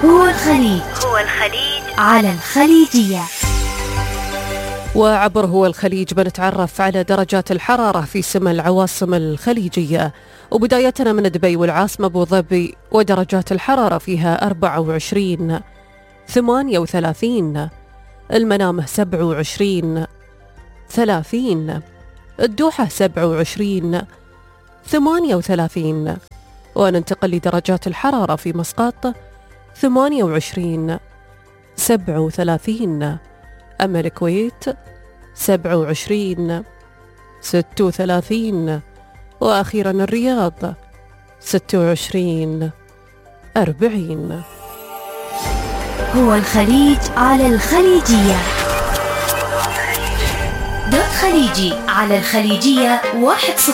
هو الخليج على الخليجية. وعبر هو الخليج بنتعرف على درجات الحرارة في سما العواصم الخليجية، وبدايتنا من دبي والعاصمة أبو ظبي، ودرجات الحرارة فيها 24 38، المنامة 27 30، الدوحة 27 38. وننتقل لدرجات الحرارة في مسقط 28 37، أما الكويت 27 36، وأخيرا الرياض 26 40. هو الخليج على الخليجية. دوت خليجي على الخليجية 1